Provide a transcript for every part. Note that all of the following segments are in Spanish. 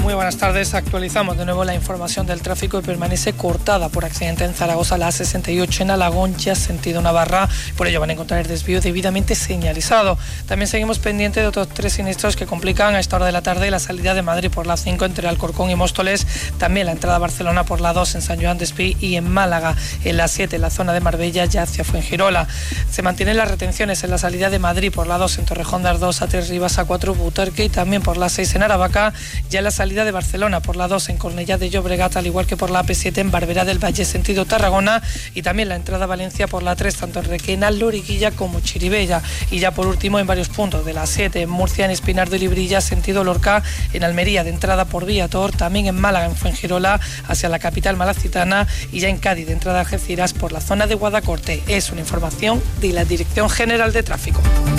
Muy buenas tardes. Actualizamos de nuevo la información del tráfico y permanece cortada por accidente en Zaragoza la A68 en Alagón, ya sentido Navarra. Por ello van a encontrar el desvío debidamente señalizado. También seguimos pendientes de otros 3 siniestros que complican a esta hora de la tarde la salida de Madrid por la 5 entre Alcorcón y Móstoles. También la entrada a Barcelona por la 2 en San Joan d'Espí y en Málaga. En la 7 en la zona de Marbella ya hacia Fuengirola. Se mantienen las retenciones en la salida de Madrid por la 2 en Torrejón de Ardoz, A3 Rivas, A4 Butarque y también por la 6 en Aravaca. Ya en la salida de Barcelona por la 2 en Cornellá de Llobregat, al igual que por la AP7 en Barberá del Valle sentido Tarragona, y también la entrada a Valencia por la 3 tanto en Requena, Loriguilla como Chirivella. Y ya por último en varios puntos de la 7 en Murcia, en Espinar de Librilla sentido Lorca, en Almería de entrada por Viator, también en Málaga en Fuengirola hacia la capital malacitana, y ya en Cádiz de entrada a Algeciras por la zona de Guadacorte. Es una información de la Dirección General de Tráfico.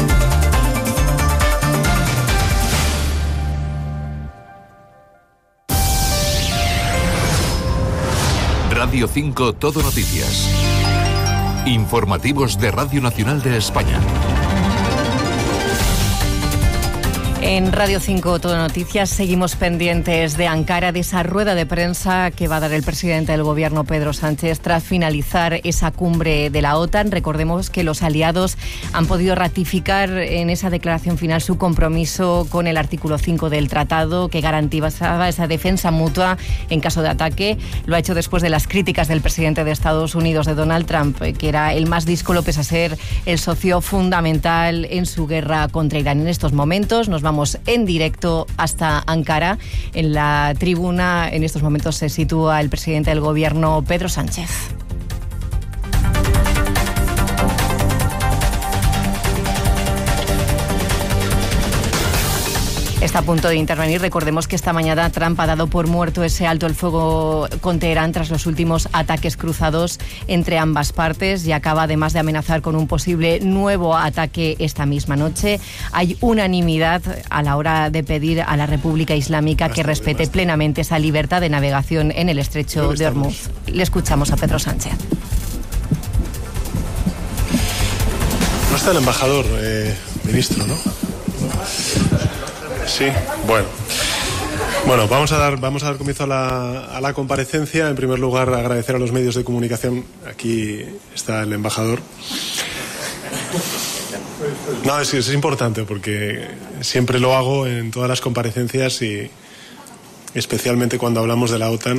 Radio 5 Todo Noticias. Informativos de Radio Nacional de España. En Radio 5 Todo Noticias seguimos pendientes de Ankara, de esa rueda de prensa que va a dar el presidente del gobierno Pedro Sánchez tras finalizar esa cumbre de la OTAN. Recordemos que los aliados han podido ratificar en esa declaración final su compromiso con el artículo 5 del tratado que garantizaba esa defensa mutua en caso de ataque. Lo ha hecho después de las críticas del presidente de Estados Unidos, de Donald Trump, que era el más díscolo pese a ser el socio fundamental en su guerra contra Irán. En estos momentos nos vamos en directo hasta Ankara. En la tribuna en estos momentos se sitúa el presidente del gobierno, Pedro Sánchez. Está a punto de intervenir. Recordemos que esta mañana Trump ha dado por muerto ese alto el fuego con Teherán tras los últimos ataques cruzados entre ambas partes y acaba además de amenazar con un posible nuevo ataque esta misma noche. Hay unanimidad a la hora de pedir a la República Islámica que respete plenamente esa libertad de navegación en el estrecho de Hormuz. Le escuchamos a Pedro Sánchez. No está el embajador, ministro, ¿no? Sí, bueno, vamos a dar comienzo a la comparecencia. En primer lugar, agradecer a los medios de comunicación. Aquí está el embajador. No, es importante porque siempre lo hago en todas las comparecencias y especialmente cuando hablamos de la OTAN.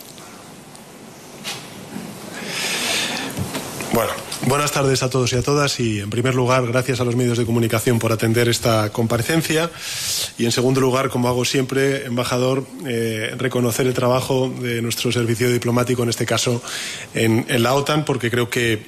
Bueno, buenas tardes a todos y a todas y en primer lugar gracias a los medios de comunicación por atender esta comparecencia y en segundo lugar, como hago siempre, embajador, reconocer el trabajo de nuestro servicio diplomático, en este caso en la OTAN, porque creo que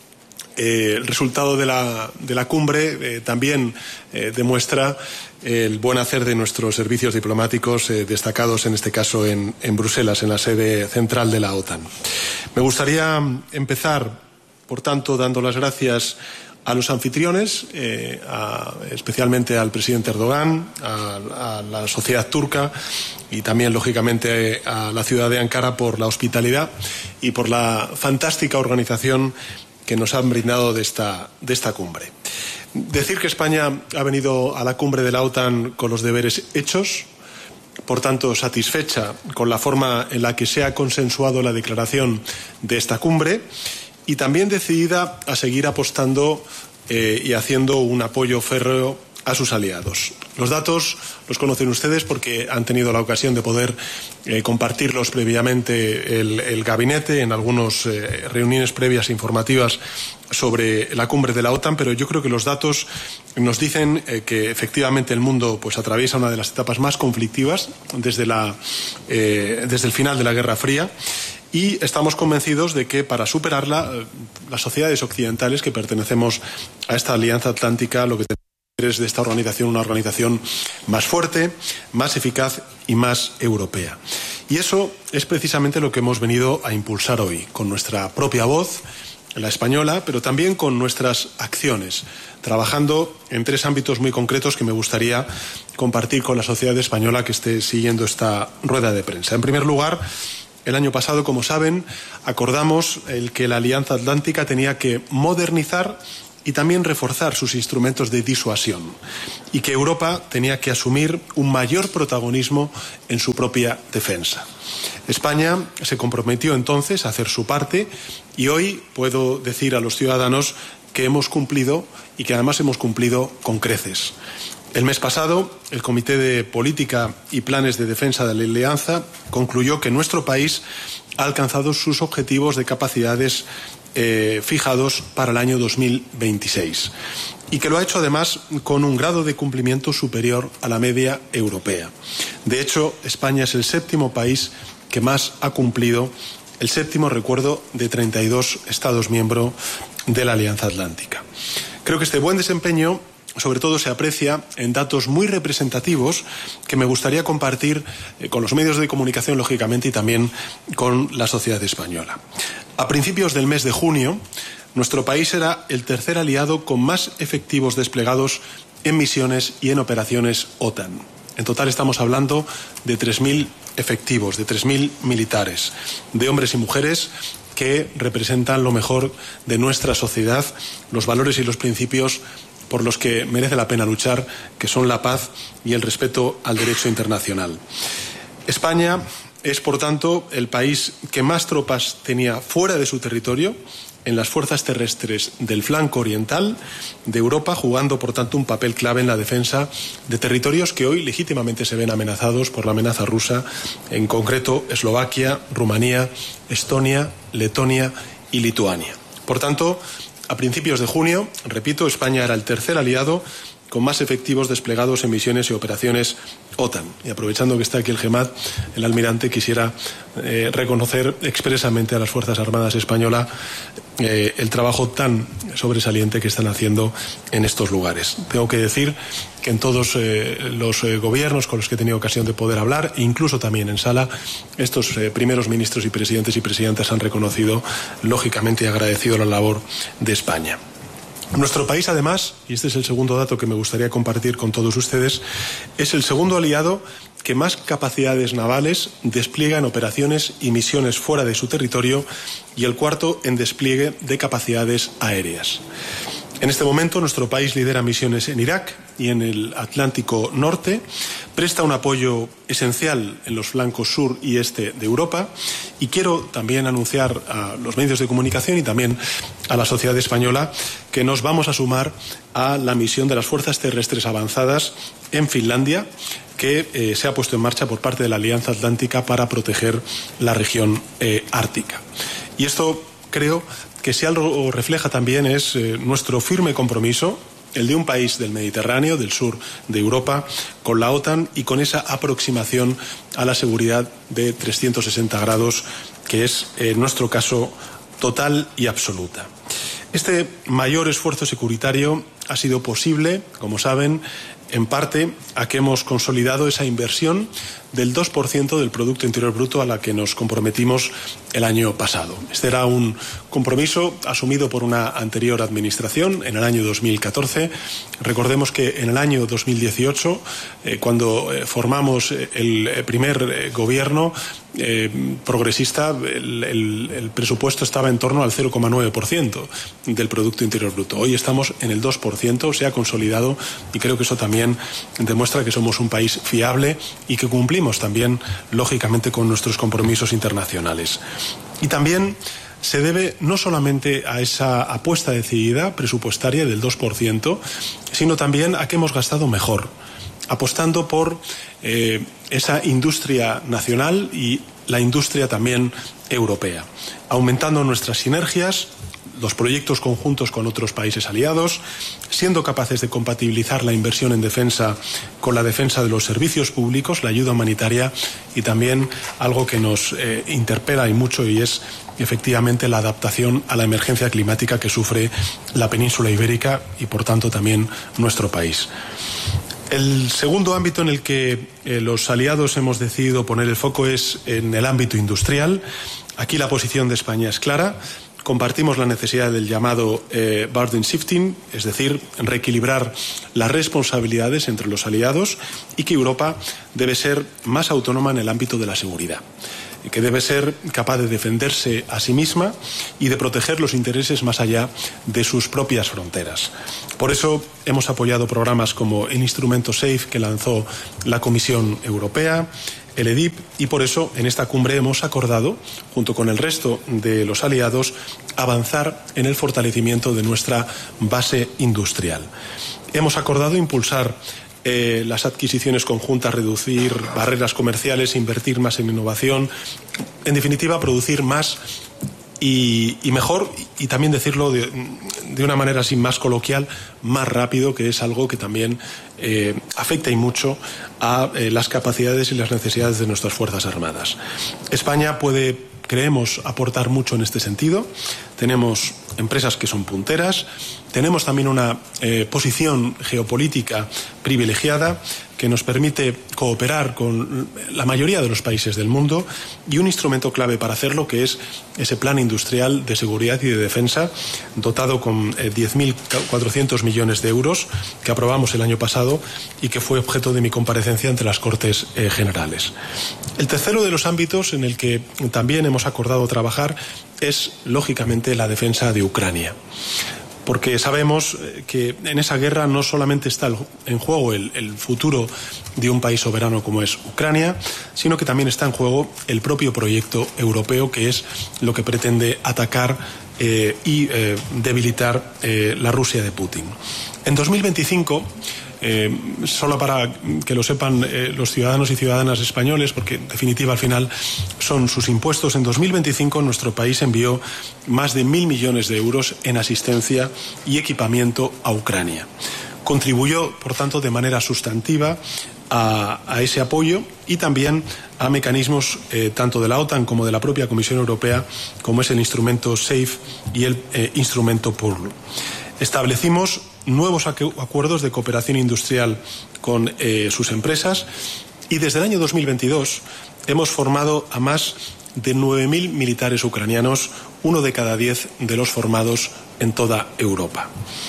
el resultado de la cumbre también demuestra el buen hacer de nuestros servicios diplomáticos destacados en este caso en Bruselas, en la sede central de la OTAN. Me gustaría empezar, por tanto, dando las gracias a los anfitriones, especialmente al presidente Erdogan, a la sociedad turca y también, lógicamente, a la ciudad de Ankara por la hospitalidad y por la fantástica organización que nos han brindado de esta cumbre. Decir que España ha venido a la cumbre de la OTAN con los deberes hechos, por tanto, satisfecha con la forma en la que se ha consensuado la declaración de esta cumbre, y también decidida a seguir apostando y haciendo un apoyo férreo a sus aliados. Los datos los conocen ustedes porque han tenido la ocasión de poder compartirlos previamente el gabinete en algunas reuniones previas informativas sobre la cumbre de la OTAN, pero yo creo que los datos nos dicen que efectivamente el mundo pues atraviesa una de las etapas más conflictivas desde el final de la Guerra Fría. Y estamos convencidos de que para superarla, las sociedades occidentales que pertenecemos a esta Alianza Atlántica, lo que tenemos es de esta organización una organización más fuerte, más eficaz y más europea. Y eso es precisamente lo que hemos venido a impulsar hoy, con nuestra propia voz, la española, pero también con nuestras acciones, trabajando en 3 ámbitos muy concretos que me gustaría compartir con la sociedad española que esté siguiendo esta rueda de prensa. En primer lugar, el año pasado, como saben, acordamos que la Alianza Atlántica tenía que modernizar y también reforzar sus instrumentos de disuasión, y que Europa tenía que asumir un mayor protagonismo en su propia defensa. España se comprometió entonces a hacer su parte y hoy puedo decir a los ciudadanos que hemos cumplido y que además hemos cumplido con creces. El mes pasado, el Comité de Política y Planes de Defensa de la Alianza concluyó que nuestro país ha alcanzado sus objetivos de capacidades fijados para el año 2026 y que lo ha hecho además con un grado de cumplimiento superior a la media europea. De hecho, España es el séptimo país que más ha cumplido, el séptimo, recuerdo, de 32 Estados miembros de la Alianza Atlántica. Creo que este buen desempeño sobre todo se aprecia en datos muy representativos que me gustaría compartir con los medios de comunicación, lógicamente, y también con la sociedad española. A principios del mes de junio, nuestro país era el tercer aliado con más efectivos desplegados en misiones y en operaciones OTAN. En total estamos hablando de 3.000 efectivos, de 3.000 militares, de hombres y mujeres que representan lo mejor de nuestra sociedad, los valores y los principios por los que merece la pena luchar, que son la paz y el respeto al derecho internacional. España es, por tanto, el país que más tropas tenía fuera de su territorio en las fuerzas terrestres del flanco oriental de Europa, jugando, por tanto, un papel clave en la defensa de territorios que hoy legítimamente se ven amenazados por la amenaza rusa, en concreto Eslovaquia, Rumanía, Estonia, Letonia y Lituania. Por tanto, a principios de junio, repito, España era el tercer aliado con más efectivos desplegados en misiones y operaciones OTAN. Y aprovechando que está aquí el GEMAT, el almirante, quisiera reconocer expresamente a las Fuerzas Armadas Españolas el trabajo tan sobresaliente que están haciendo en estos lugares. Tengo que decir que en todos los gobiernos con los que he tenido ocasión de poder hablar, e incluso también en sala, estos primeros ministros y presidentas han reconocido, lógicamente, y agradecido la labor de España. Nuestro país, además, y este es el segundo dato que me gustaría compartir con todos ustedes, es el segundo aliado que más capacidades navales despliega en operaciones y misiones fuera de su territorio y el cuarto en despliegue de capacidades aéreas. En este momento, nuestro país lidera misiones en Irak y en el Atlántico Norte, presta un apoyo esencial en los flancos sur y este de Europa, y quiero también anunciar a los medios de comunicación y también a la sociedad española que nos vamos a sumar a la misión de las Fuerzas Terrestres Avanzadas en Finlandia, que se ha puesto en marcha por parte de la Alianza Atlántica para proteger la región ártica. Y esto creo que si algo refleja también es nuestro firme compromiso, el de un país del Mediterráneo, del sur de Europa, con la OTAN y con esa aproximación a la seguridad de 360 grados, que es, en nuestro caso, total y absoluta. Este mayor esfuerzo securitario ha sido posible, como saben, en parte a que hemos consolidado esa inversión del 2% del Producto Interior Bruto a la que nos comprometimos el año pasado. Este era un compromiso asumido por una anterior administración en el año 2014. Recordemos que en el año 2018, cuando formamos el primer gobierno progresista, el presupuesto estaba en torno al 0,9% del Producto Interior Bruto. Hoy estamos en el 2%, se ha consolidado, y creo que eso también demuestra que somos un país fiable y que cumplimos también, lógicamente, con nuestros compromisos internacionales. Y también se debe no solamente a esa apuesta decidida presupuestaria del 2%, sino también a que hemos gastado mejor, apostando por esa industria nacional y la industria también europea, aumentando nuestras sinergias, los proyectos conjuntos con otros países aliados, siendo capaces de compatibilizar la inversión en defensa con la defensa de los servicios públicos, la ayuda humanitaria, y también algo que nos interpela y mucho, y es efectivamente la adaptación a la emergencia climática que sufre la península ibérica y, por tanto, también nuestro país. El segundo ámbito en el que los aliados hemos decidido poner el foco es en el ámbito industrial. Aquí la posición de España es clara. Compartimos la necesidad del llamado burden shifting, es decir, reequilibrar las responsabilidades entre los aliados, y que Europa debe ser más autónoma en el ámbito de la seguridad. que debe ser capaz de defenderse a sí misma y de proteger los intereses más allá de sus propias fronteras. Por eso hemos apoyado programas como el instrumento SAFE que lanzó la Comisión Europea, el EDIP, y por eso en esta cumbre hemos acordado, junto con el resto de los aliados, avanzar en el fortalecimiento de nuestra base industrial. Hemos acordado impulsar las adquisiciones conjuntas, reducir barreras comerciales, invertir más en innovación, en definitiva, producir más y mejor, y también decirlo de una manera así más coloquial, más rápido, que es algo que también afecta y mucho a las capacidades y las necesidades de nuestras Fuerzas Armadas. España puede, creemos, aportar mucho en este sentido. Tenemos empresas que son punteras, tenemos también una posición geopolítica privilegiada que nos permite cooperar con la mayoría de los países del mundo, y un instrumento clave para hacerlo, que es ese plan industrial de seguridad y de defensa dotado con 10.400 millones de euros que aprobamos el año pasado y que fue objeto de mi comparecencia ante las Cortes Generales. El tercero de los ámbitos en el que también hemos acordado trabajar es, lógicamente, la defensa de Ucrania. Porque sabemos que en esa guerra no solamente está en juego el futuro de un país soberano como es Ucrania, sino que también está en juego el propio proyecto europeo, que es lo que pretende atacar y debilitar la Rusia de Putin. En 2025, solo para que lo sepan los ciudadanos y ciudadanas españoles, porque en definitiva al final son sus impuestos, en 2025 nuestro país envió más de 1.000 millones de euros en asistencia y equipamiento a Ucrania. Contribuyó, por tanto, de manera sustantiva a ese apoyo y también a mecanismos tanto de la OTAN como de la propia Comisión Europea, como es el instrumento SAFE y el instrumento PURL. Establecimos nuevos acuerdos de cooperación industrial con sus empresas, y desde el año 2022 hemos formado a más de 9.000 militares ucranianos, 1 de cada 10 de los formados en toda Europa.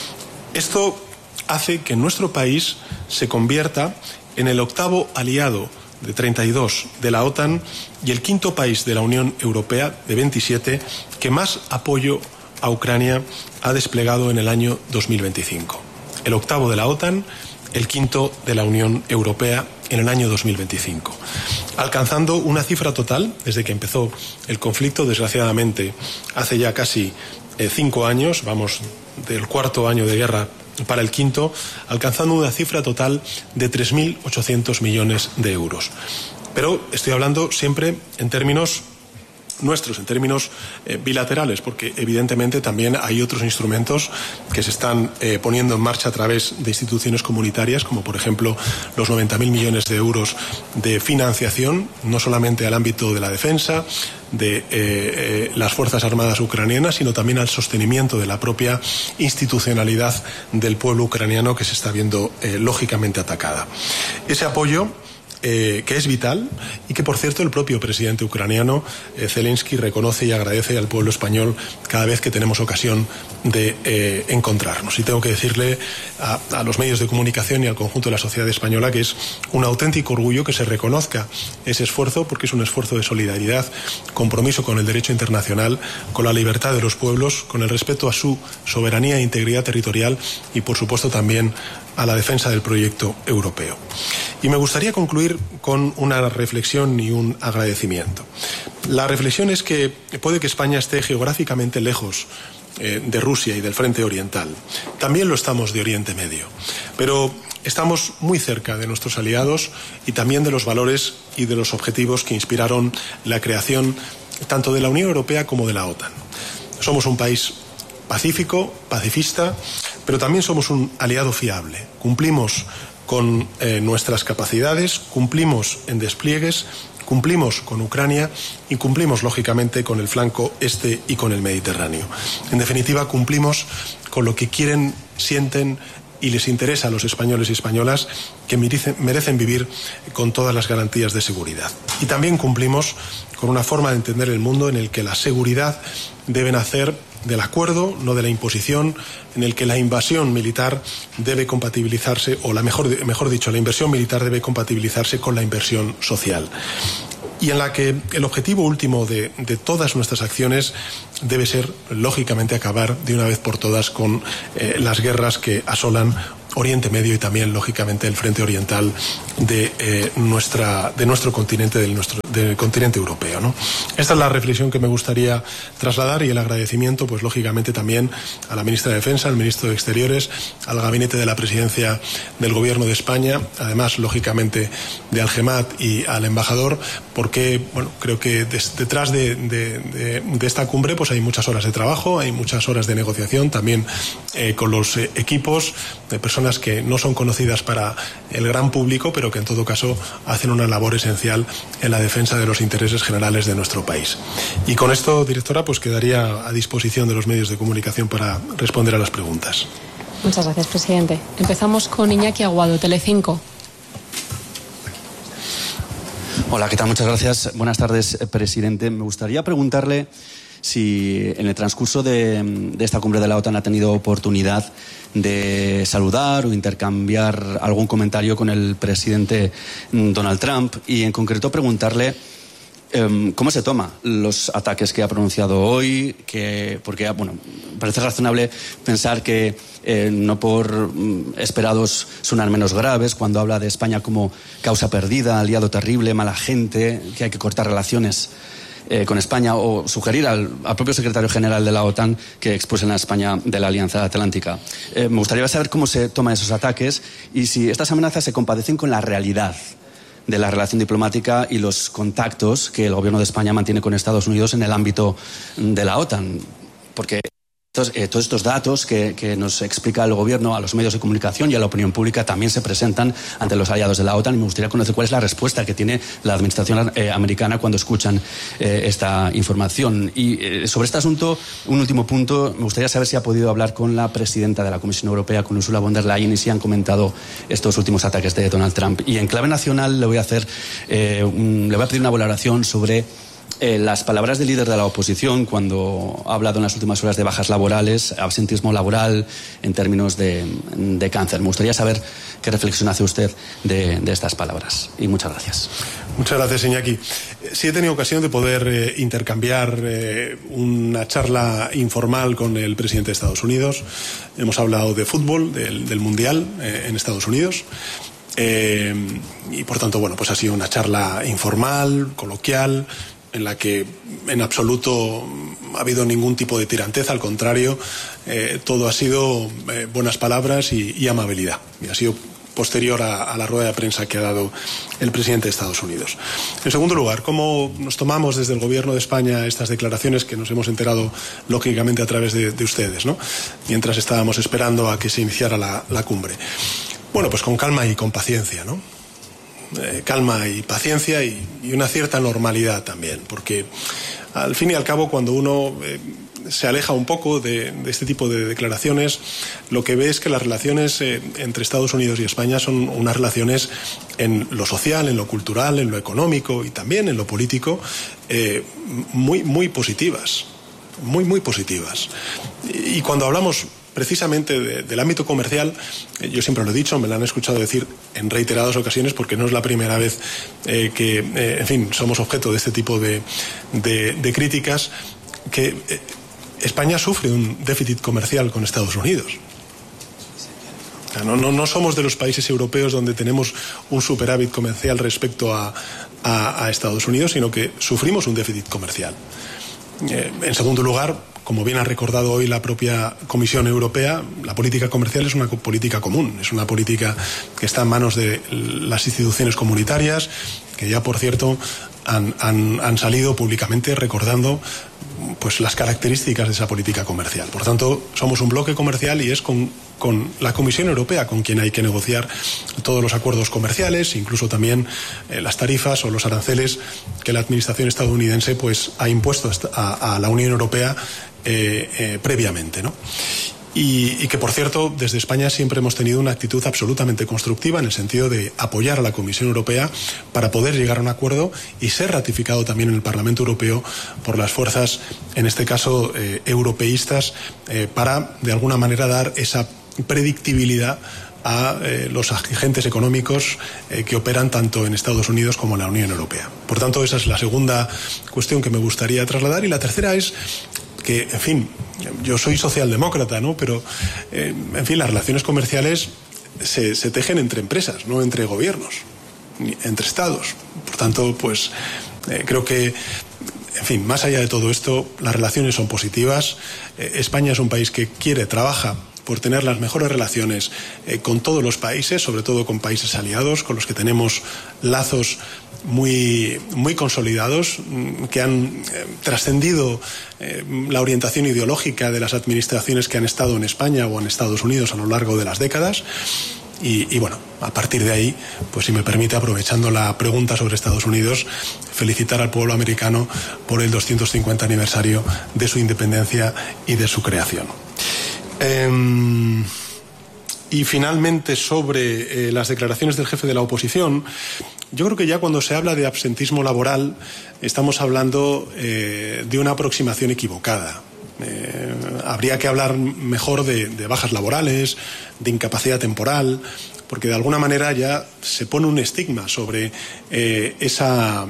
Esto hace que nuestro país se convierta en el 8º aliado de 32 de la OTAN y el 5º país de la Unión Europea, de 27, que más apoyo a Ucrania ha desplegado en el año 2025. El 8º de la OTAN, el 5º de la Unión Europea en el año 2025. Alcanzando una cifra total, desde que empezó el conflicto, desgraciadamente, hace ya casi 5 años, vamos del 4º año de guerra para el 5º, alcanzando una cifra total de 3.800 millones de euros. Pero estoy hablando siempre en términos nuestros, en términos bilaterales, porque evidentemente también hay otros instrumentos que se están poniendo en marcha a través de instituciones comunitarias, como por ejemplo los 90.000 millones de euros de financiación, no solamente al ámbito de la defensa de las Fuerzas Armadas ucranianas, sino también al sostenimiento de la propia institucionalidad del pueblo ucraniano, que se está viendo lógicamente atacada. Ese apoyo que es vital y que, por cierto, el propio presidente ucraniano, Zelensky, reconoce y agradece al pueblo español cada vez que tenemos ocasión de encontrarnos. Y tengo que decirle a los medios de comunicación y al conjunto de la sociedad española que es un auténtico orgullo que se reconozca ese esfuerzo, porque es un esfuerzo de solidaridad, compromiso con el derecho internacional, con la libertad de los pueblos, con el respeto a su soberanía e integridad territorial y, por supuesto, también a la defensa del proyecto europeo. Y me gustaría concluir con una reflexión y un agradecimiento. La reflexión es que puede que España esté geográficamente lejos de Rusia y del frente oriental. También lo estamos de Oriente Medio. Pero estamos muy cerca de nuestros aliados y también de los valores y de los objetivos que inspiraron la creación tanto de la Unión Europea como de la OTAN. Somos un país pacífico, pacifista, pero también somos un aliado fiable. Cumplimos con nuestras capacidades, cumplimos en despliegues, cumplimos con Ucrania y cumplimos, lógicamente, con el flanco este y con el Mediterráneo. En definitiva, cumplimos con lo que quieren, sienten y les interesa a los españoles y españolas, que merecen vivir con todas las garantías de seguridad. Y también cumplimos con una forma de entender el mundo en el que la seguridad debe nacer del acuerdo, no de la imposición, en el que la invasión militar debe compatibilizarse, o mejor dicho, la inversión militar debe compatibilizarse con la inversión social. y en la que el objetivo último de todas nuestras acciones debe ser, lógicamente, acabar de una vez por todas con las guerras que asolan Oriente Medio y también, lógicamente, el frente oriental de nuestro continente, del continente europeo, ¿no? Esta es la reflexión que me gustaría trasladar, y el agradecimiento, pues lógicamente, también a la ministra de Defensa, al ministro de Exteriores, al gabinete de la presidencia del Gobierno de España, además, lógicamente, de Algemat y al embajador, porque, bueno, creo que detrás de esta cumbre pues hay muchas horas de trabajo, hay muchas horas de negociación, también con los equipos de personas que no son conocidas para el gran público, pero que en todo caso hacen una labor esencial en la defensa de los intereses generales de nuestro país. Y con esto, directora, pues quedaría a disposición de los medios de comunicación para responder a las preguntas. Muchas gracias, presidente. Empezamos con Iñaki Aguado, Telecinco. Hola, ¿qué tal? Muchas gracias. Buenas tardes, presidente. Me gustaría preguntarle si en el transcurso de esta cumbre de la OTAN ha tenido oportunidad de saludar o intercambiar algún comentario con el presidente Donald Trump, y en concreto preguntarle cómo se toma los ataques que ha pronunciado hoy, porque bueno, parece razonable pensar que no por esperados suenan menos graves cuando habla de España como causa perdida, aliado terrible, mala gente, que hay que cortar relaciones con España, o sugerir al propio secretario general de la OTAN que expulsen a España de la Alianza Atlántica. Me gustaría saber cómo se toman esos ataques y si estas amenazas se compadecen con la realidad de la relación diplomática y los contactos que el Gobierno de España mantiene con Estados Unidos en el ámbito de la OTAN. Porque todos estos datos que nos explica el Gobierno a los medios de comunicación y a la opinión pública también se presentan ante los aliados de la OTAN, y me gustaría conocer cuál es la respuesta que tiene la administración americana cuando escuchan esta información. Y sobre este asunto, un último punto, me gustaría saber si ha podido hablar con la presidenta de la Comisión Europea, con Ursula von der Leyen, y si han comentado estos últimos ataques de Donald Trump. Y en clave nacional le voy a pedir una valoración sobre las palabras del líder de la oposición cuando ha hablado en las últimas horas de bajas laborales, absentismo laboral en términos de cáncer. Me gustaría saber qué reflexión hace usted de estas palabras. Y muchas gracias. Muchas gracias, Iñaki. Sí he tenido ocasión de poder intercambiar una charla informal con el presidente de Estados Unidos. Hemos hablado de fútbol, del Mundial en Estados Unidos. Y por tanto, bueno, pues ha sido una charla informal, coloquial, en la que en absoluto ha habido ningún tipo de tiranteza, al contrario, todo ha sido buenas palabras y amabilidad. Y ha sido posterior a la rueda de prensa que ha dado el presidente de Estados Unidos. En segundo lugar, ¿cómo nos tomamos desde el Gobierno de España estas declaraciones que nos hemos enterado, lógicamente, a través de ustedes, ¿no?, mientras estábamos esperando a que se iniciara la cumbre? Bueno, pues con calma y con paciencia, ¿no? Calma y paciencia y una cierta normalidad también, porque al fin y al cabo, cuando uno se aleja un poco de este tipo de declaraciones, lo que ve es que las relaciones entre Estados Unidos y España son unas relaciones en lo social, en lo cultural, en lo económico y también en lo político muy positivas, muy positivas. Y cuando hablamos precisamente del ámbito comercial, yo siempre lo he dicho, me lo han escuchado decir en reiteradas ocasiones, porque no es la primera vez que, en fin, somos objeto de este tipo de críticas, que España sufre un déficit comercial con Estados Unidos. No somos de los países europeos donde tenemos un superávit comercial respecto a Estados Unidos, sino que sufrimos un déficit comercial. En segundo lugar, como bien ha recordado hoy la propia Comisión Europea, la política comercial es una política común, es una política que está en manos de las instituciones comunitarias, que ya, por cierto, han salido públicamente recordando pues las características de esa política comercial. Por tanto, somos un bloque comercial y es con la Comisión Europea con quien hay que negociar todos los acuerdos comerciales, incluso también las tarifas o los aranceles que la administración estadounidense pues ha impuesto a la Unión Europea previamente, ¿no? Y que, por cierto, desde España siempre hemos tenido una actitud absolutamente constructiva en el sentido de apoyar a la Comisión Europea para poder llegar a un acuerdo y ser ratificado también en el Parlamento Europeo por las fuerzas, en este caso, europeístas, para, de alguna manera, dar esa predictibilidad a los agentes económicos que operan tanto en Estados Unidos como en la Unión Europea. Por tanto, esa es la segunda cuestión que me gustaría trasladar. Y la tercera es que, en fin, yo soy socialdemócrata, ¿no? Pero, en fin, las relaciones comerciales se tejen entre empresas, no entre gobiernos, ni entre estados. Por tanto, pues creo que, en fin, más allá de todo esto, las relaciones son positivas. España es un país que trabaja por tener las mejores relaciones con todos los países, sobre todo con países aliados, con los que tenemos lazos muy consolidados, que han trascendido la orientación ideológica de las administraciones que han estado en España o en Estados Unidos a lo largo de las décadas. Y bueno, a partir de ahí, pues si me permite, aprovechando la pregunta sobre Estados Unidos, felicitar al pueblo americano por el 250 aniversario de su independencia y de su creación. Y finalmente, sobre las declaraciones del jefe de la oposición, yo creo que ya cuando se habla de absentismo laboral estamos hablando de una aproximación equivocada. Habría que hablar mejor de bajas laborales, de incapacidad temporal, porque de alguna manera ya se pone un estigma sobre esa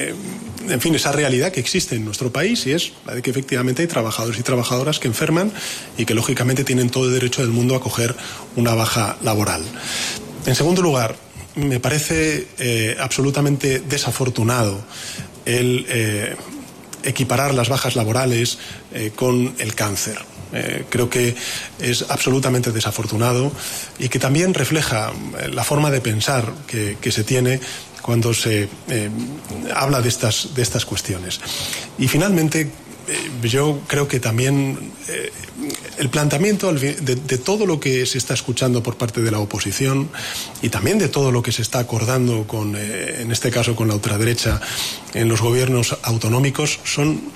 realidad que existe en nuestro país, y es la de que efectivamente hay trabajadores y trabajadoras que enferman y que lógicamente tienen todo el derecho del mundo a coger una baja laboral. En segundo lugar, me parece absolutamente desafortunado el equiparar las bajas laborales con el cáncer. Creo que es absolutamente desafortunado y que también refleja la forma de pensar que se tiene cuando se habla de estas cuestiones. Y finalmente, yo creo que también el planteamiento de todo lo que se está escuchando por parte de la oposición y también de todo lo que se está acordando en este caso con la ultraderecha en los gobiernos autonómicos son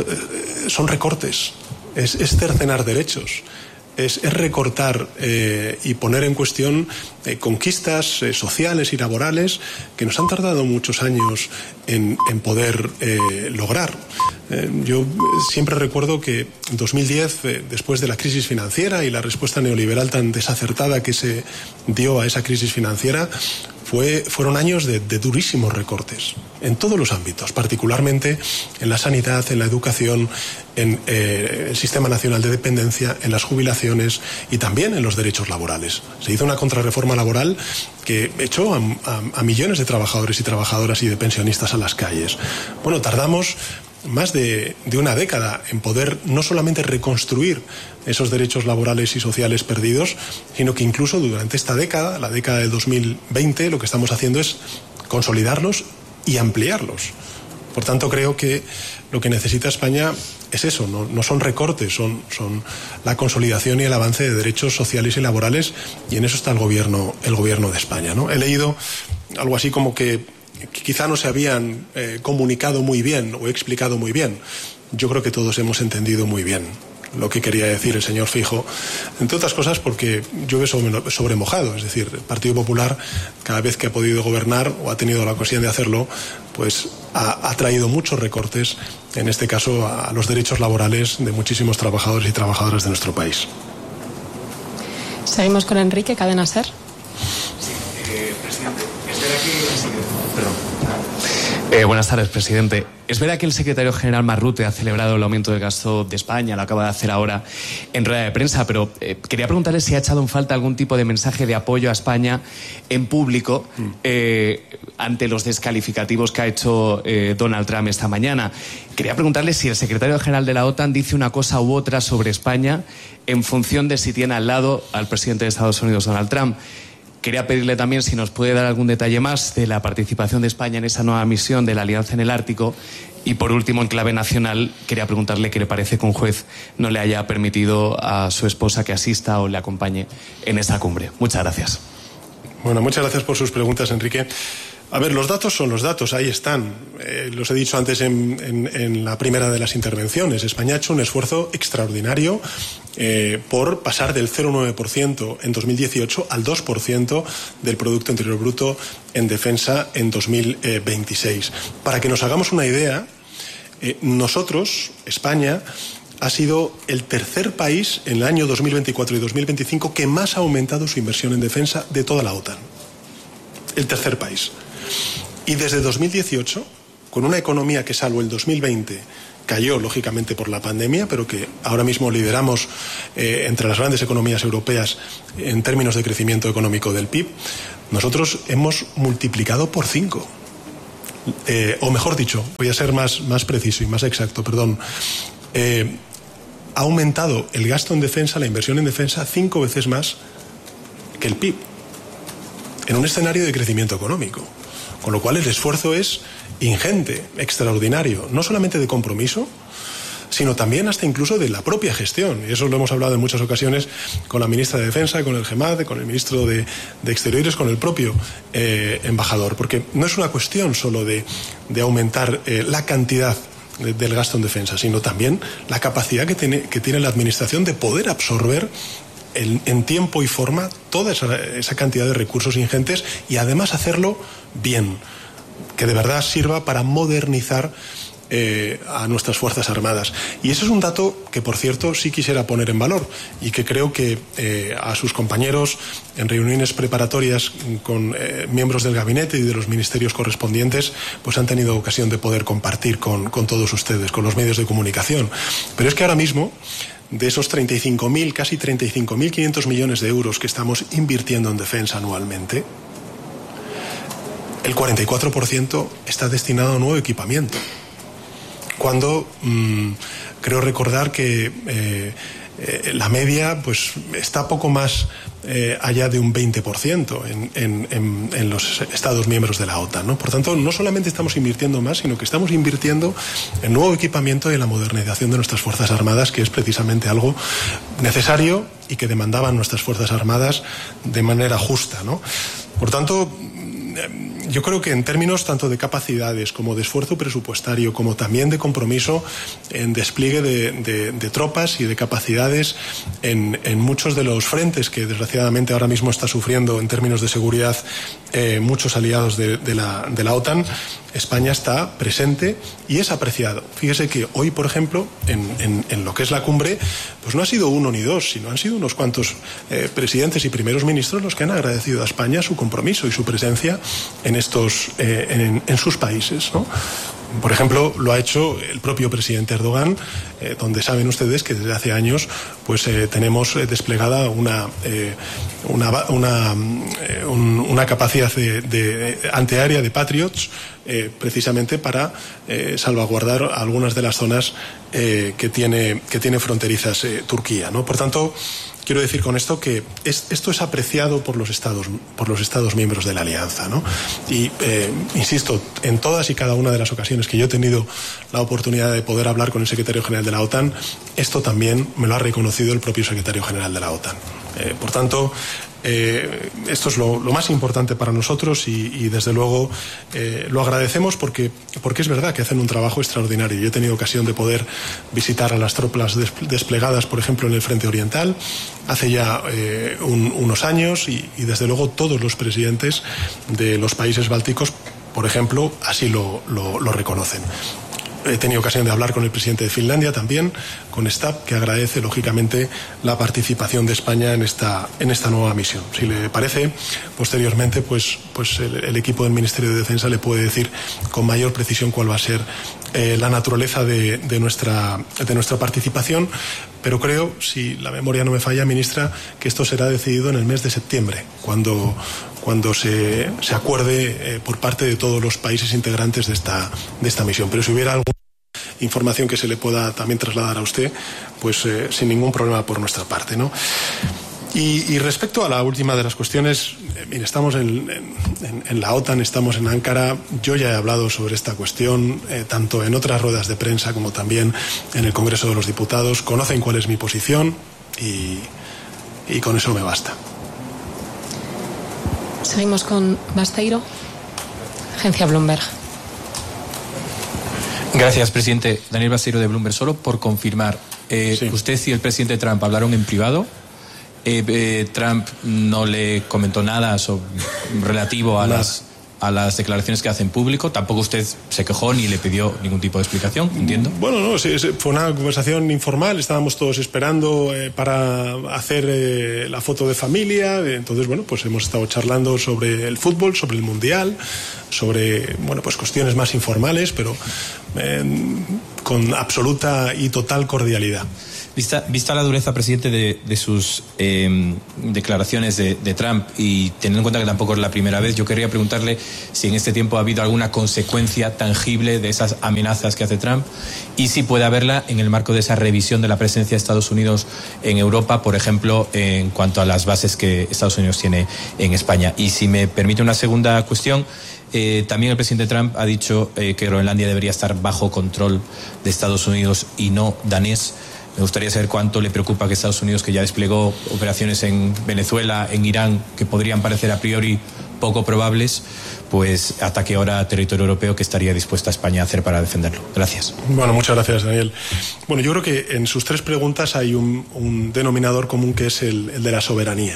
recortes, es cercenar derechos. Es recortar y poner en cuestión conquistas sociales y laborales que nos han tardado muchos años en poder lograr. Yo siempre recuerdo que en 2010, después de la crisis financiera y la respuesta neoliberal tan desacertada que se dio a esa crisis financiera, fueron años de durísimos recortes en todos los ámbitos, particularmente en la sanidad, en la educación, en el Sistema Nacional de Dependencia, en las jubilaciones y también en los derechos laborales. Se hizo una contrarreforma laboral que echó a millones de trabajadores y trabajadoras y de pensionistas a las calles. Bueno, tardamos más de una década en poder no solamente reconstruir esos derechos laborales y sociales perdidos, sino que incluso durante esta década, la década del 2020, lo que estamos haciendo es consolidarlos y ampliarlos. Por tanto, creo que lo que necesita España es eso, no son recortes, son la consolidación y el avance de derechos sociales y laborales, y en eso está el gobierno de España, ¿no? He leído algo así como que quizá no se habían comunicado muy bien o explicado muy bien. Yo creo que todos hemos entendido muy bien lo que quería decir el señor Feijóo, entre otras cosas porque llueve sobre mojado. Es decir, el Partido Popular, cada vez que ha podido gobernar o ha tenido la ocasión de hacerlo, pues ha traído muchos recortes, en este caso a los derechos laborales de muchísimos trabajadores y trabajadoras de nuestro país. Seguimos con Enrique, Cadena SER. Presidente, buenas tardes, presidente. Es verdad que el secretario general Marrute ha celebrado el aumento del gasto de España, lo acaba de hacer ahora en rueda de prensa, pero quería preguntarle si ha echado en falta algún tipo de mensaje de apoyo a España en público ante los descalificativos que ha hecho Donald Trump esta mañana. Quería preguntarle si el secretario general de la OTAN dice una cosa u otra sobre España en función de si tiene al lado al presidente de Estados Unidos, Donald Trump. Quería pedirle también si nos puede dar algún detalle más de la participación de España en esa nueva misión de la Alianza en el Ártico. Y por último, en clave nacional, quería preguntarle qué le parece que un juez no le haya permitido a su esposa que asista o le acompañe en esa cumbre. Muchas gracias. Bueno, muchas gracias por sus preguntas, Enrique. A ver, los datos son los datos, ahí están. Los he dicho antes en la primera de las intervenciones. España ha hecho un esfuerzo extraordinario por pasar del 0,9% en 2018 al 2% del Producto Interior Bruto en defensa en 2026. Para que nos hagamos una idea, nosotros, España, ha sido el tercer país en el año 2024 y 2025 que más ha aumentado su inversión en defensa de toda la OTAN. El tercer país. Y desde 2018, con una economía que salvo el 2020 cayó lógicamente por la pandemia, pero que ahora mismo lideramos entre las grandes economías europeas en términos de crecimiento económico del PIB, nosotros hemos multiplicado por 5. O mejor dicho, voy a ser más preciso y más exacto, perdón. Ha aumentado el gasto en defensa, la inversión en defensa, 5 veces más que el PIB, en un escenario de crecimiento económico. Con lo cual el esfuerzo es ingente, extraordinario, no solamente de compromiso, sino también hasta incluso de la propia gestión. Y eso lo hemos hablado en muchas ocasiones con la ministra de Defensa, con el GEMAD, con el ministro de Exteriores, con el propio embajador. Porque no es una cuestión solo de aumentar la cantidad del gasto en defensa, sino también la capacidad que tiene la administración de poder absorber en tiempo y forma toda esa cantidad de recursos ingentes y además hacerlo bien, que de verdad sirva para modernizar a nuestras Fuerzas Armadas. Y eso es un dato que, por cierto, sí quisiera poner en valor y que creo que a sus compañeros en reuniones preparatorias con miembros del gabinete y de los ministerios correspondientes pues han tenido ocasión de poder compartir con todos ustedes, con los medios de comunicación. Pero es que ahora mismo, de esos 35.000, casi 35.500 millones de euros que estamos invirtiendo en defensa anualmente, el 44% está destinado a nuevo equipamiento. Cuando creo recordar que la media pues está poco más allá de un 20% en los Estados miembros de la OTAN, ¿no? Por tanto, no solamente estamos invirtiendo más, sino que estamos invirtiendo en nuevo equipamiento y en la modernización de nuestras Fuerzas Armadas, que es precisamente algo necesario y que demandaban nuestras Fuerzas Armadas de manera justa, ¿no? Por tanto, yo creo que en términos tanto de capacidades como de esfuerzo presupuestario, como también de compromiso en despliegue de tropas y de capacidades en muchos de los frentes que desgraciadamente ahora mismo está sufriendo en términos de seguridad muchos aliados de la OTAN, España está presente y es apreciado. Fíjese que hoy, por ejemplo, en lo que es la cumbre, pues no ha sido uno ni dos, sino han sido unos cuantos presidentes y primeros ministros los que han agradecido a España su compromiso y su presencia en sus países, ¿no? Por ejemplo, lo ha hecho el propio presidente Erdogan, donde saben ustedes que desde hace años pues tenemos desplegada una capacidad de antiaérea de Patriots precisamente para salvaguardar algunas de las zonas que tiene fronterizas Turquía, ¿no? Por tanto, quiero decir con esto que esto es apreciado por los Estados miembros de la Alianza, ¿no? Y insisto, en todas y cada una de las ocasiones que yo he tenido la oportunidad de poder hablar con el secretario general de la OTAN, esto también me lo ha reconocido el propio secretario general de la OTAN. Por tanto, esto es lo más importante para nosotros y desde luego lo agradecemos porque es verdad que hacen un trabajo extraordinario. Yo he tenido ocasión de poder visitar a las tropas desplegadas, por ejemplo, en el Frente Oriental hace ya unos años y desde luego todos los presidentes de los países bálticos, por ejemplo, así lo reconocen. He tenido ocasión de hablar con el presidente de Finlandia también, con Stab, que agradece lógicamente la participación de España en esta nueva misión. Si le parece, posteriormente pues el equipo del Ministerio de Defensa le puede decir con mayor precisión cuál va a ser la naturaleza de nuestra participación, pero creo, si la memoria no me falla, ministra, que esto será decidido en el mes de septiembre, cuando se acuerde por parte de todos los países integrantes de esta misión. Pero si hubiera alguna información que se le pueda también trasladar a usted, pues sin ningún problema por nuestra parte, ¿no? Y respecto a la última de las cuestiones, mire, estamos en la OTAN, estamos en Ankara. Yo ya he hablado sobre esta cuestión, tanto en otras ruedas de prensa como también en el Congreso de los Diputados. Conocen cuál es mi posición y con eso me basta. Seguimos con Basteiro, agencia Bloomberg. Gracias, presidente. Daniel Basteiro de Bloomberg. Solo por confirmar, sí. Usted y el presidente Trump hablaron en privado. Trump no le comentó nada relativo a a las declaraciones que hace en público. Tampoco usted se quejó ni le pidió ningún tipo de explicación, entiendo. Bueno, no, fue una conversación informal, estábamos todos esperando para hacer la foto de familia, entonces, bueno, pues hemos estado charlando sobre el fútbol, sobre el Mundial, sobre, bueno, pues cuestiones más informales, pero con absoluta y total cordialidad. Vista la dureza, presidente, de sus declaraciones de Trump, y teniendo en cuenta que tampoco es la primera vez, yo quería preguntarle si en este tiempo ha habido alguna consecuencia tangible de esas amenazas que hace Trump, y si puede haberla en el marco de esa revisión de la presencia de Estados Unidos en Europa, por ejemplo, en cuanto a las bases que Estados Unidos tiene en España. Y si me permite una segunda cuestión, también el presidente Trump ha dicho que Groenlandia debería estar bajo control de Estados Unidos y no danés. Me gustaría saber cuánto le preocupa que Estados Unidos, que ya desplegó operaciones en Venezuela, en Irán, que podrían parecer a priori poco probables, pues ataque ahora territorio europeo. ¿Qué estaría dispuesta España a hacer para defenderlo? Gracias. Bueno, muchas gracias, Daniel. Bueno, yo creo que en sus tres preguntas hay un denominador común, que es el de la soberanía.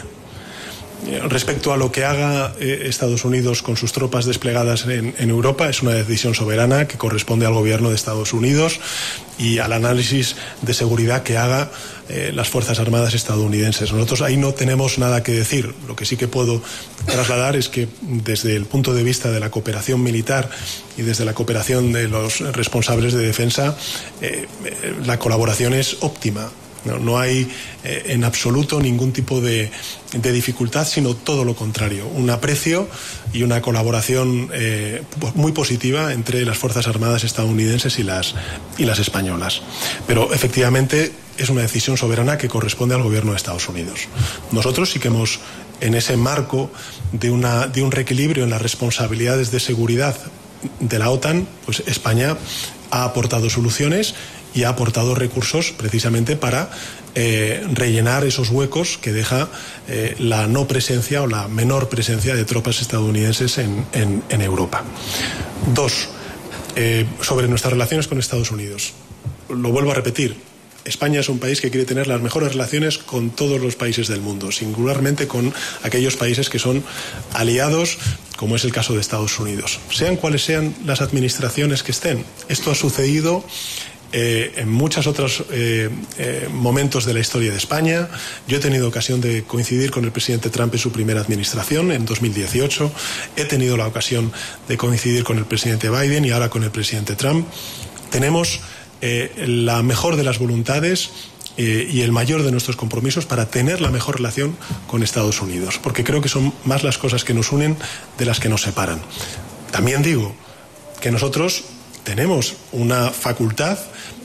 Respecto a lo que haga Estados Unidos con sus tropas desplegadas en Europa, es una decisión soberana que corresponde al gobierno de Estados Unidos y al análisis de seguridad que haga las Fuerzas Armadas estadounidenses. Nosotros ahí no tenemos nada que decir. Lo que sí que puedo trasladar es que desde el punto de vista de la cooperación militar y desde la cooperación de los responsables de defensa, la colaboración es óptima. No hay en absoluto ningún tipo de dificultad, sino todo lo contrario, un aprecio y una colaboración muy positiva entre las Fuerzas Armadas estadounidenses y las españolas. Pero efectivamente es una decisión soberana que corresponde al gobierno de Estados Unidos. Nosotros sí que hemos, en ese marco de un reequilibrio en las responsabilidades de seguridad de la OTAN, pues España ha aportado soluciones y ha aportado recursos precisamente para rellenar esos huecos que deja la no presencia o la menor presencia de tropas estadounidenses en Europa. Dos, sobre nuestras relaciones con Estados Unidos. Lo vuelvo a repetir. España es un país que quiere tener las mejores relaciones con todos los países del mundo, singularmente con aquellos países que son aliados, como es el caso de Estados Unidos. Sean cuales sean las administraciones que estén. Esto ha sucedido en muchos otros momentos de la historia de España. Yo he tenido ocasión de coincidir con el presidente Trump en su primera administración, en 2018. He tenido la ocasión de coincidir con el presidente Biden y ahora con el presidente Trump. Tenemos la mejor de las voluntades y el mayor de nuestros compromisos para tener la mejor relación con Estados Unidos, porque creo que son más las cosas que nos unen de las que nos separan. También digo que nosotros tenemos una facultad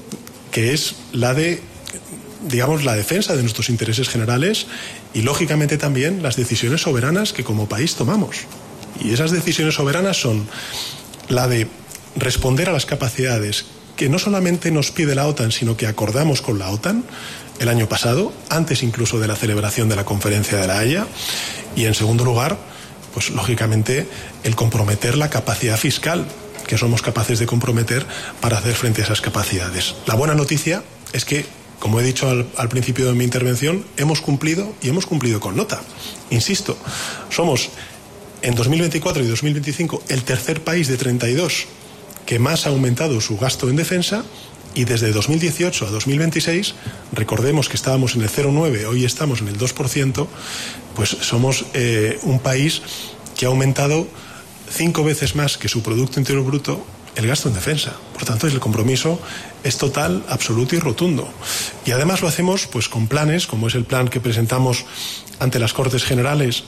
que es la de, digamos, la defensa de nuestros intereses generales y, lógicamente, también las decisiones soberanas que como país tomamos. Y esas decisiones soberanas son la de responder a las capacidades que no solamente nos pide la OTAN, sino que acordamos con la OTAN el año pasado, antes incluso de la celebración de la Conferencia de La Haya, y en segundo lugar, pues lógicamente el comprometer la capacidad fiscal que somos capaces de comprometer para hacer frente a esas capacidades. La buena noticia es que, como he dicho al principio de mi intervención, hemos cumplido y hemos cumplido con nota. Insisto, somos en 2024 y 2025 el tercer país de 32 que más ha aumentado su gasto en defensa, y desde 2018 a 2026, recordemos que estábamos en el 0,9, hoy estamos en el 2%, pues somos un país que ha aumentado 5 veces más que su Producto Interior Bruto el gasto en defensa. Por tanto, el compromiso es total, absoluto y rotundo. Y además lo hacemos pues con planes, como es el plan que presentamos ante las Cortes Generales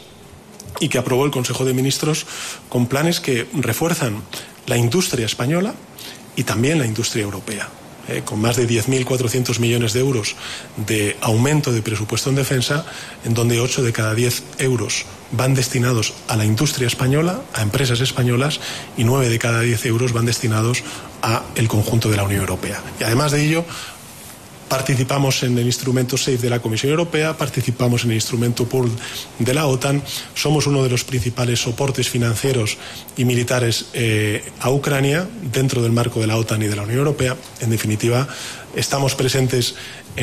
y que aprobó el Consejo de Ministros, con planes que refuerzan la industria española y también la industria europea, con más de 10.400 millones de euros de aumento de presupuesto en defensa, en donde 8 de cada 10 euros van destinados a la industria española, a empresas españolas, y 9 de cada 10 euros van destinados al conjunto de la Unión Europea. Y además de ello, participamos en el instrumento SAFE de la Comisión Europea, participamos en el instrumento POOL de la OTAN, somos uno de los principales soportes financieros y militares a Ucrania dentro del marco de la OTAN y de la Unión Europea. En definitiva, estamos presentes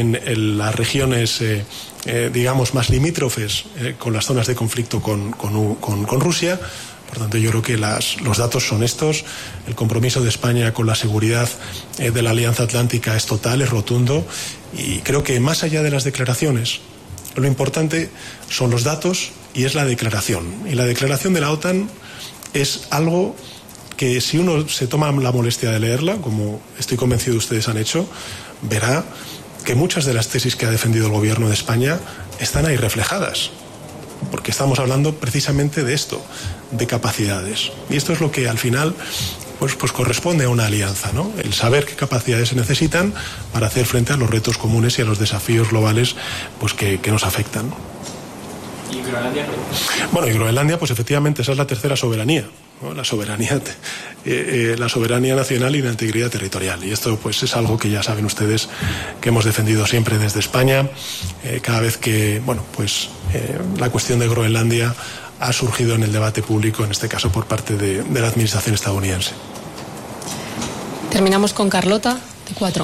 en las regiones digamos más limítrofes con las zonas de conflicto con Rusia, Por tanto, yo creo que los datos son estos. El compromiso de España con la seguridad de la Alianza Atlántica es total, es rotundo, y creo que más allá de las declaraciones, lo importante son los datos y es la declaración. Y la declaración de la OTAN es algo que, si uno se toma la molestia de leerla, como estoy convencido ustedes han hecho, verá que muchas de las tesis que ha defendido el gobierno de España están ahí reflejadas, porque estamos hablando precisamente de esto, de capacidades. Y esto es lo que al final pues corresponde a una alianza, ¿no? El saber qué capacidades se necesitan para hacer frente a los retos comunes y a los desafíos globales pues que nos afectan. ¿Y Groenlandia? Bueno, y Groenlandia, pues efectivamente esa es la tercera soberanía, ¿no? La soberanía nacional y la integridad territorial. Y esto pues es algo que ya saben ustedes que hemos defendido siempre desde España. Cada vez que, la cuestión de Groenlandia ha surgido en el debate público, en este caso por parte de la administración estadounidense. Terminamos con Carlota, de 4.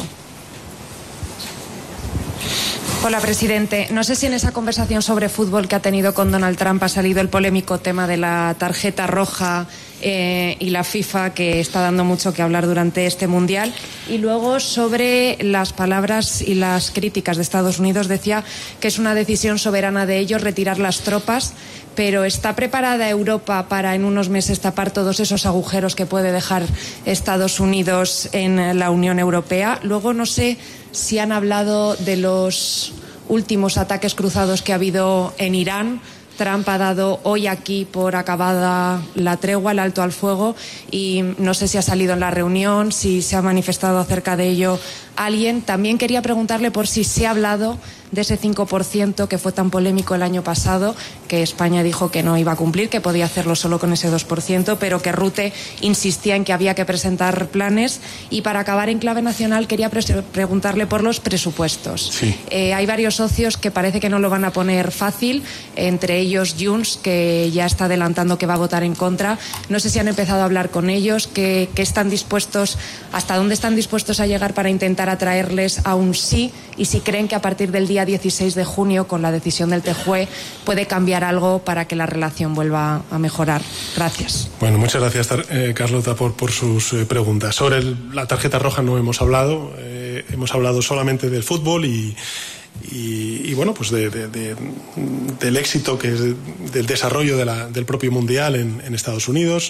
Hola, presidente. No sé si en esa conversación sobre fútbol que ha tenido con Donald Trump ha salido el polémico tema de la tarjeta roja y la FIFA, que está dando mucho que hablar durante este Mundial. Y luego, sobre las palabras y las críticas de Estados Unidos, decía que es una decisión soberana de ellos retirar las tropas, pero ¿está preparada Europa para en unos meses tapar todos esos agujeros que puede dejar Estados Unidos en la Unión Europea? Luego, no sé si han hablado de los últimos ataques cruzados que ha habido en Irán. Trump ha dado hoy aquí por acabada la tregua, el alto al fuego, y no sé si ha salido en la reunión, si se ha manifestado acerca de ello alguien. También quería preguntarle por si se ha hablado de ese 5% que fue tan polémico el año pasado, que España dijo que no iba a cumplir, que podía hacerlo solo con ese 2%, pero que Rutte insistía en que había que presentar planes. Y para acabar en clave nacional, quería preguntarle por los presupuestos. Sí. Hay varios socios que parece que no lo van a poner fácil, entre ellos Junts, que ya está adelantando que va a votar en contra. No sé si han empezado a hablar con ellos, que están dispuestos, hasta dónde están dispuestos a llegar para intentar atraerles a un sí, y si creen que a partir del día 16 de junio, con la decisión del TJUE, puede cambiar algo para que la relación vuelva a mejorar. Gracias. Bueno, muchas gracias, Carlota, por sus preguntas. Sobre la tarjeta roja no hemos hablado, hemos hablado solamente del fútbol y bueno, pues del éxito que es del desarrollo del propio Mundial en Estados Unidos.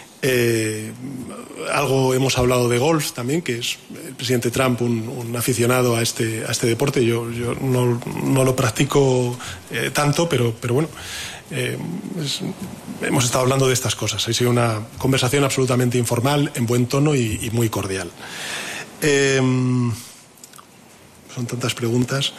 Algo hemos hablado de golf también, que es el presidente Trump un aficionado a este deporte. Yo no lo practico tanto, pero bueno, hemos estado hablando de estas cosas. Ha sido una conversación absolutamente informal, en buen tono y muy cordial. Son tantas preguntas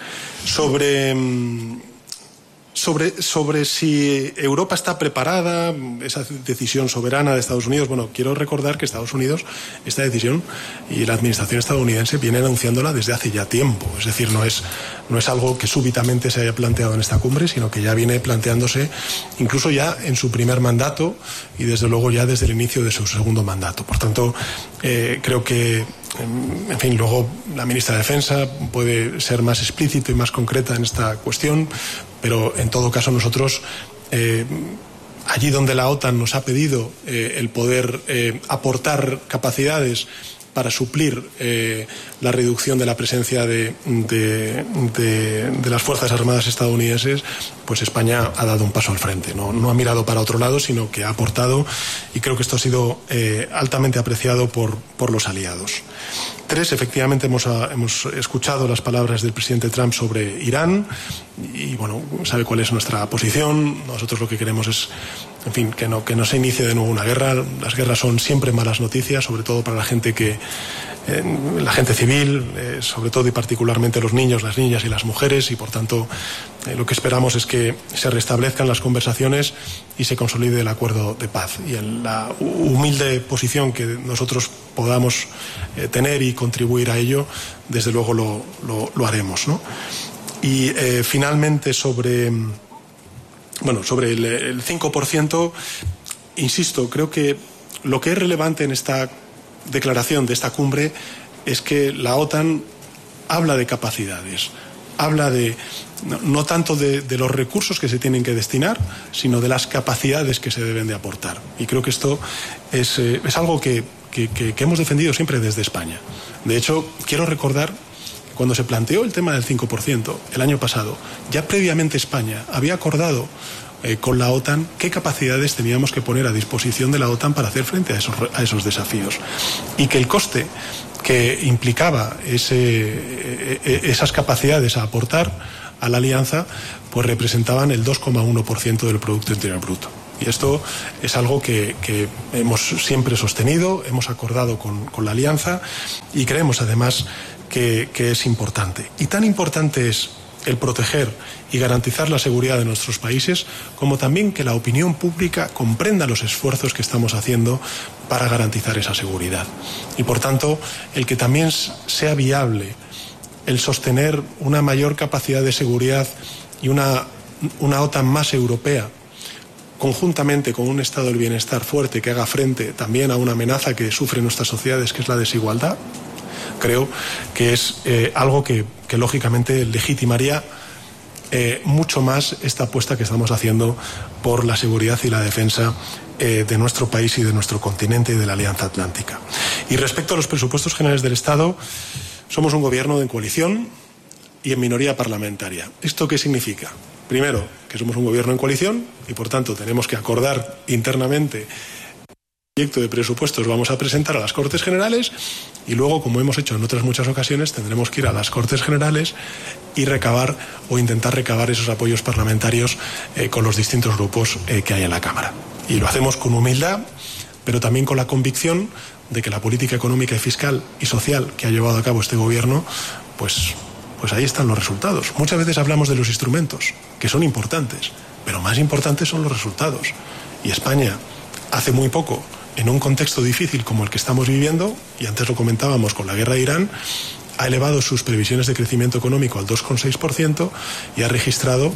sobre si Europa está preparada, esa decisión soberana de Estados Unidos. Bueno, quiero recordar que Estados Unidos, esta decisión y la administración estadounidense vienen anunciándola desde hace ya tiempo. Es decir, no es algo que súbitamente se haya planteado en esta cumbre, sino que ya viene planteándose incluso ya en su primer mandato y desde luego ya desde el inicio de su segundo mandato. Por tanto, creo que, en fin, luego la ministra de Defensa puede ser más explícita y más concreta en esta cuestión, pero en todo caso nosotros, allí donde la OTAN nos ha pedido el poder aportar capacidades para suplir la reducción de la presencia de las Fuerzas Armadas estadounidenses, pues España ha dado un paso al frente. No ha mirado para otro lado, sino que ha aportado, y creo que esto ha sido altamente apreciado por los aliados. 3, efectivamente hemos escuchado las palabras del presidente Trump sobre Irán y bueno, sabe cuál es nuestra posición. Nosotros lo que queremos es, en fin, que no se inicie de nuevo una guerra. Las guerras son siempre malas noticias, sobre todo para la gente civil, sobre todo y particularmente los niños, las niñas y las mujeres, y por tanto lo que esperamos es que se restablezcan las conversaciones y se consolide el acuerdo de paz. Y en la humilde posición que nosotros podamos tener y contribuir a ello, desde luego lo haremos, ¿no? Y finalmente sobre el 5%, insisto, creo que lo que es relevante en esta declaración de esta cumbre es que la OTAN habla de capacidades, habla no tanto de los recursos que se tienen que destinar, sino de las capacidades que se deben de aportar. Y creo que esto es algo que hemos defendido siempre desde España. De hecho, quiero recordar que cuando se planteó el tema del 5% el año pasado, ya previamente España había acordado con la OTAN qué capacidades teníamos que poner a disposición de la OTAN para hacer frente a esos desafíos. Y que el coste que implicaba esas capacidades a aportar a la alianza, pues representaban el 2,1% del Producto Interior Bruto. Y esto es algo que hemos siempre sostenido, hemos acordado con la alianza y creemos además que es importante. Y tan importante es el proteger y garantizar la seguridad de nuestros países, como también que la opinión pública comprenda los esfuerzos que estamos haciendo para garantizar esa seguridad. Y por tanto, el que también sea viable el sostener una mayor capacidad de seguridad y una OTAN más europea, conjuntamente con un estado del bienestar fuerte que haga frente también a una amenaza que sufren nuestras sociedades, que es la desigualdad, creo que es algo que lógicamente legitimaría mucho más esta apuesta que estamos haciendo por la seguridad y la defensa de nuestro país y de nuestro continente y de la Alianza Atlántica. Y respecto a los presupuestos generales del Estado, somos un gobierno de coalición y en minoría parlamentaria. ¿Esto qué significa? Primero, que somos un gobierno en coalición y por tanto tenemos que acordar internamente el proyecto de presupuestos vamos a presentar a las Cortes Generales y luego, como hemos hecho en otras muchas ocasiones, tendremos que ir a las Cortes Generales y recabar o intentar recabar esos apoyos parlamentarios con los distintos grupos que hay en la Cámara. Y lo hacemos con humildad, pero también con la convicción de que la política económica y fiscal y social que ha llevado a cabo este gobierno, pues ahí están los resultados. Muchas veces hablamos de los instrumentos, que son importantes, pero más importantes son los resultados. Y España, hace muy poco, en un contexto difícil como el que estamos viviendo, y antes lo comentábamos con la guerra de Irán, ha elevado sus previsiones de crecimiento económico al 2,6% y ha registrado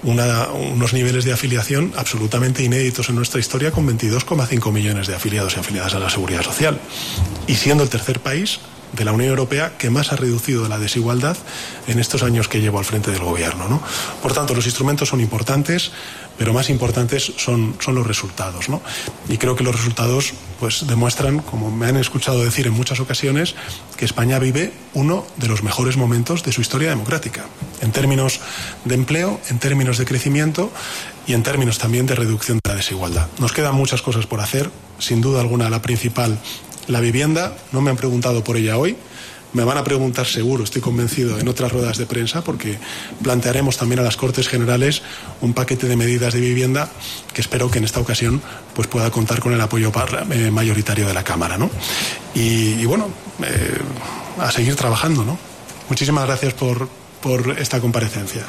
unos niveles de afiliación absolutamente inéditos en nuestra historia, con 22,5 millones de afiliados y afiliadas a la Seguridad Social. Y siendo el tercer país de la Unión Europea que más ha reducido la desigualdad en estos años que llevo al frente del gobierno, ¿no? Por tanto, los instrumentos son importantes, pero más importantes son los resultados, ¿no? Y creo que los resultados pues demuestran, como me han escuchado decir en muchas ocasiones, que España vive uno de los mejores momentos de su historia democrática, en términos de empleo, en términos de crecimiento y en términos también de reducción de la desigualdad. Nos quedan muchas cosas por hacer, sin duda alguna la principal, la vivienda. No me han preguntado por ella hoy, me van a preguntar seguro, estoy convencido, en otras ruedas de prensa, porque plantearemos también a las Cortes Generales un paquete de medidas de vivienda que espero que en esta ocasión pues pueda contar con el apoyo mayoritario de la Cámara, ¿no? Y bueno, a seguir trabajando, ¿no? Muchísimas gracias por esta comparecencia.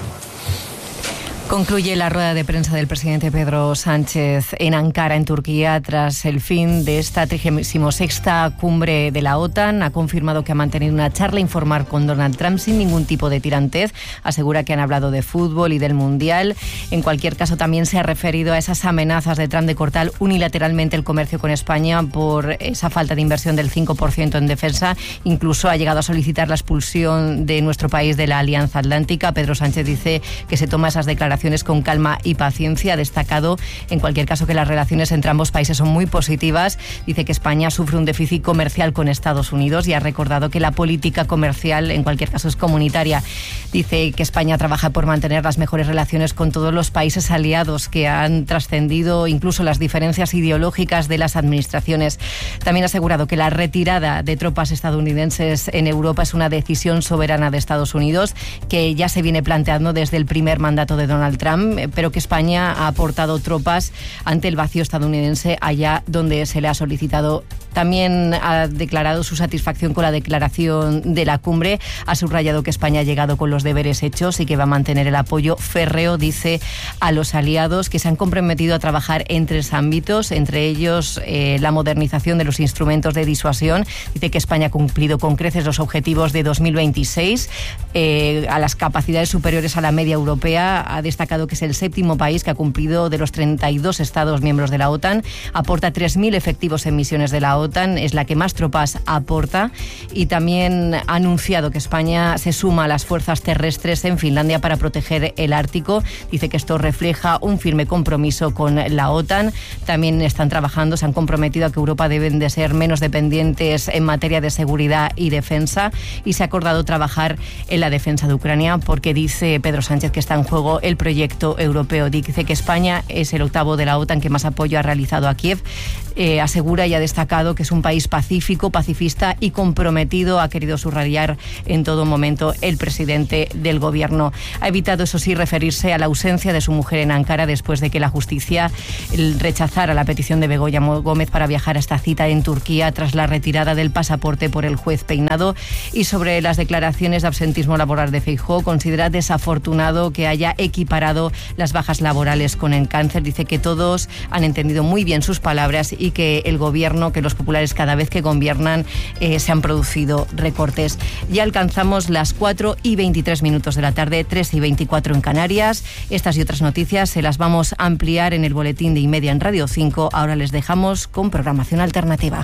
Concluye la rueda de prensa del presidente Pedro Sánchez en Ankara, en Turquía, tras el fin de esta 36ª cumbre de la OTAN. Ha confirmado que ha mantenido una charla informal con Donald Trump sin ningún tipo de tirantez. Asegura que han hablado de fútbol y del Mundial. En cualquier caso, también se ha referido a esas amenazas de Trump de cortar unilateralmente el comercio con España por esa falta de inversión del 5% en defensa. Incluso ha llegado a solicitar la expulsión de nuestro país de la Alianza Atlántica. Pedro Sánchez dice que se toma esas declaraciones con calma y paciencia. Ha destacado, en cualquier caso, que las relaciones entre ambos países son muy positivas. Dice que España sufre un déficit comercial con Estados Unidos y ha recordado que la política comercial, en cualquier caso, es comunitaria. Dice que España trabaja por mantener las mejores relaciones con todos los países aliados, que han trascendido incluso las diferencias ideológicas de las administraciones. También ha asegurado que la retirada de tropas estadounidenses en Europa es una decisión soberana de Estados Unidos, que ya se viene planteando desde el primer mandato de Donald Trump, pero que España ha aportado tropas ante el vacío estadounidense allá donde se le ha solicitado. También ha declarado su satisfacción con la declaración de la cumbre. Ha subrayado que España ha llegado con los deberes hechos y que va a mantener el apoyo férreo, dice, a los aliados, que se han comprometido a trabajar en 3 ámbitos, entre ellos la modernización de los instrumentos de disuasión. Dice que España ha cumplido con creces los objetivos de 2026 a las capacidades superiores a la media europea. Ha destacado que es el 7º país que ha cumplido de los 32 Estados miembros de la OTAN. Aporta 3.000 efectivos en misiones de la OTAN, es la que más tropas aporta, y también ha anunciado que España se suma a las fuerzas terrestres en Finlandia para proteger el Ártico. Dice que esto refleja un firme compromiso con la OTAN. También están trabajando, se han comprometido a que Europa deben de ser menos dependientes en materia de seguridad y defensa, y se ha acordado trabajar en la defensa de Ucrania porque dice Pedro Sánchez que está en juego el proyecto europeo. Dice que España es el octavo de la OTAN que más apoyo ha realizado a Kiev. Asegura y ha destacado que es un país pacífico, pacifista y comprometido. Ha querido subrayar en todo momento el presidente del gobierno. Ha evitado, eso sí, referirse a la ausencia de su mujer en Ankara después de que la justicia rechazara la petición de Begoña Gómez para viajar a esta cita en Turquía tras la retirada del pasaporte por el juez Peinado. Y sobre las declaraciones de absentismo laboral de Feijóo, considera desafortunado que haya equiparado las bajas laborales con el cáncer. Dice que todos han entendido muy bien sus palabras y que el gobierno, que los populares cada vez que gobiernan se han producido recortes. Ya alcanzamos las 4:23 de la tarde, 3:24 en Canarias. Estas y otras noticias se las vamos a ampliar en el boletín de Y-Media en Radio 5. Ahora les dejamos con programación alternativa.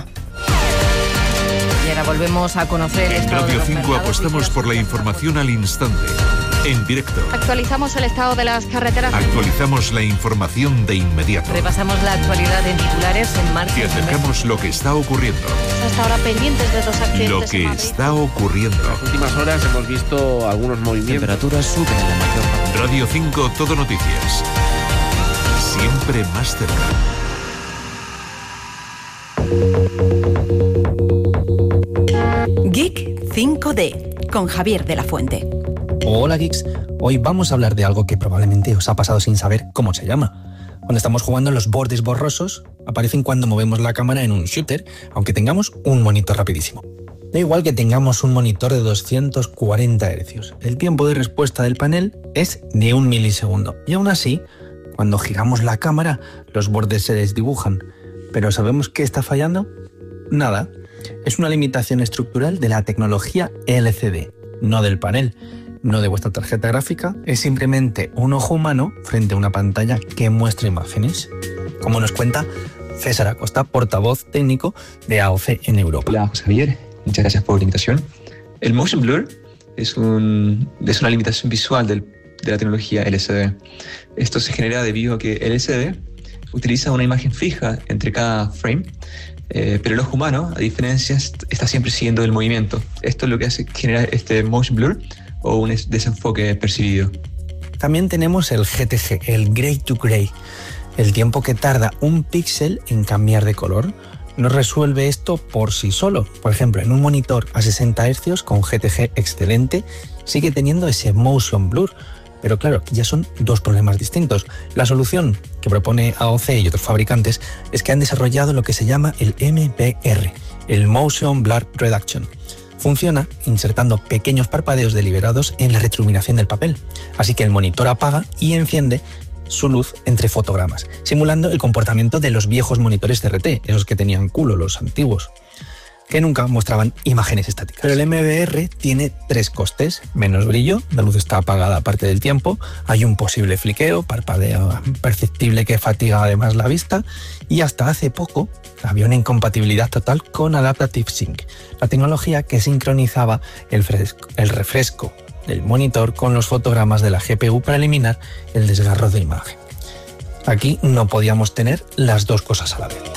Y ahora volvemos a conocer el estado Radio de los 5 mercados. apostamos por la información al instante, en directo. Actualizamos el estado de las carreteras. Actualizamos la información de inmediato. Repasamos la actualidad en titulares en marcha. Te acercamos lo que está ocurriendo. Hasta ahora pendientes de dos accidentes. Lo que en Madrid. está ocurriendo. En las últimas horas hemos visto algunos movimientos. Temperaturas suben en la mayor parte. Radio 5 Todo Noticias. Siempre más cerca. Geek 5D con Javier de la Fuente. Hola geeks, hoy vamos a hablar de algo que probablemente os ha pasado sin saber cómo se llama. Cuando estamos jugando, los bordes borrosos aparecen cuando movemos la cámara en un shooter, aunque tengamos un monitor rapidísimo. Da igual que tengamos un monitor de 240 Hz, el tiempo de respuesta del panel es de 1 milisegundo, y aún así, cuando giramos la cámara, los bordes se desdibujan. ¿Pero sabemos qué está fallando? Nada. Es una limitación estructural de la tecnología LCD, no del panel, no de vuestra tarjeta gráfica. Es simplemente un ojo humano frente a una pantalla que muestra imágenes. Como nos cuenta César Acosta, portavoz técnico de AOC en Europa. Hola, José Javier. Muchas gracias por la invitación. El motion blur es una limitación visual de la tecnología LCD. Esto se genera debido a que el LCD utiliza una imagen fija entre cada frame, pero el ojo humano, a diferencia, está siempre siguiendo el movimiento. Esto es lo que hace generar este motion blur o un desenfoque percibido. También tenemos el GTG, el Gray to Gray. El tiempo que tarda un píxel en cambiar de color no resuelve esto por sí solo. Por ejemplo, en un monitor a 60 Hz con GTG excelente sigue teniendo ese motion blur. Pero claro, aquí ya son dos problemas distintos. La solución que propone AOC y otros fabricantes es que han desarrollado lo que se llama el MBR, el Motion Blur Reduction. Funciona insertando pequeños parpadeos deliberados en la retroiluminación del papel. Así que el monitor apaga y enciende su luz entre fotogramas, simulando el comportamiento de los viejos monitores CRT, esos que tenían culo, los antiguos, que nunca mostraban imágenes estáticas. Pero el MBR tiene tres costes: menos brillo, la luz está apagada parte del tiempo, hay un posible fliqueo, parpadeo perceptible que fatiga además la vista, y hasta hace poco había una incompatibilidad total con Adaptive Sync, la tecnología que sincronizaba el refresco del monitor con los fotogramas de la GPU para eliminar el desgarro de imagen. Aquí no podíamos tener las dos cosas a la vez.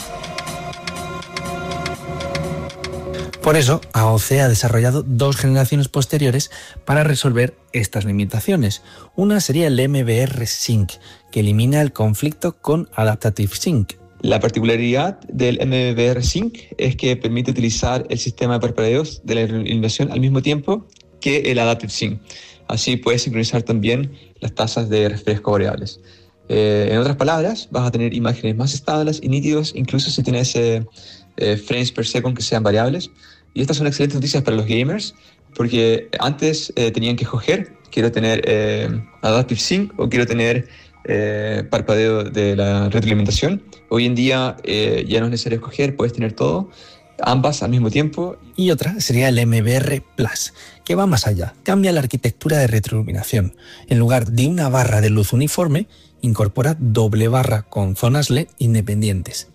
Por eso, AOC ha desarrollado dos generaciones posteriores para resolver estas limitaciones. Una sería el MBR Sync, que elimina el conflicto con Adaptive Sync. La particularidad del MBR Sync es que permite utilizar el sistema de parpadeos de la iluminación al mismo tiempo que el Adaptive Sync. Así puedes sincronizar también las tasas de refresco variables. En otras palabras, vas a tener imágenes más estables y nítidos, incluso si tienes frames per second que sean variables. Y estas son excelentes noticias para los gamers, porque antes tenían que escoger: quiero tener Adaptive Sync o quiero tener parpadeo de la retroalimentación. Hoy en día ya no es necesario escoger, puedes tener todo, ambas al mismo tiempo. Y otra sería el MBR Plus, que va más allá, cambia la arquitectura de retroiluminación. En lugar de una barra de luz uniforme, incorpora doble barra con zonas LED independientes.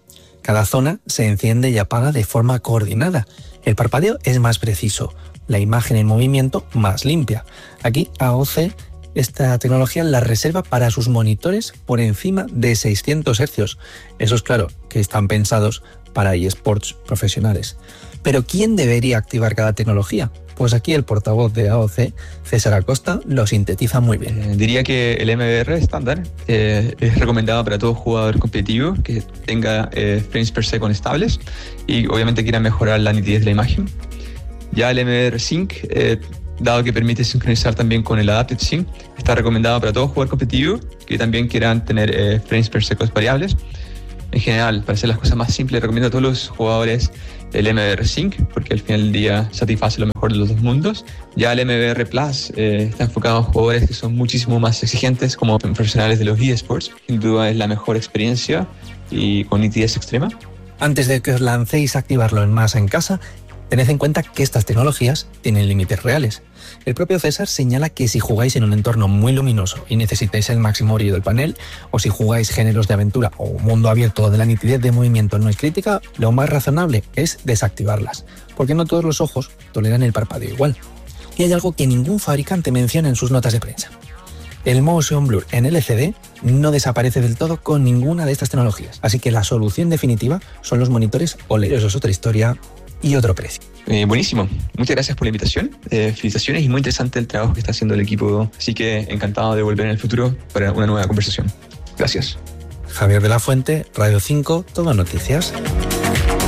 Cada zona se enciende y apaga de forma coordinada. El parpadeo es más preciso, la imagen en movimiento más limpia. Aquí AOC esta tecnología la reserva para sus monitores por encima de 600 Hz. Esos, claro, que están pensados para eSports profesionales. Pero ¿quién debería activar cada tecnología? Pues aquí el portavoz de AOC, César Acosta, lo sintetiza muy bien. Diría que el MBR estándar es recomendado para todo jugador competitivo que tenga frames per second estables y obviamente quiera mejorar la nitidez de la imagen. Ya el MBR Sync, dado que permite sincronizar también con el Adaptive Sync, está recomendado para todo jugador competitivo que también quieran tener frames per second variables. En general, para hacer las cosas más simples, recomiendo a todos los jugadores el MBR Sync, porque al final del día satisface lo mejor de los dos mundos. Ya el MBR Plus está enfocado a jugadores que son muchísimo más exigentes, como profesionales de los eSports. Sin duda es la mejor experiencia y con nitidez extrema. Antes de que os lancéis a activarlo en masa en casa, tened en cuenta que estas tecnologías tienen límites reales. El propio César señala que si jugáis en un entorno muy luminoso y necesitáis el máximo brillo del panel, o si jugáis géneros de aventura o mundo abierto donde la nitidez de movimiento no es crítica, lo más razonable es desactivarlas, porque no todos los ojos toleran el parpadeo igual. Y hay algo que ningún fabricante menciona en sus notas de prensa. El motion blur en LCD no desaparece del todo con ninguna de estas tecnologías, así que la solución definitiva son los monitores OLED. Eso es otra historia y otro precio. Buenísimo, muchas gracias por la invitación, felicitaciones y muy interesante el trabajo que está haciendo el equipo, así que encantado de volver en el futuro para una nueva conversación. Gracias. Javier de la Fuente, Radio 5, Todo Noticias.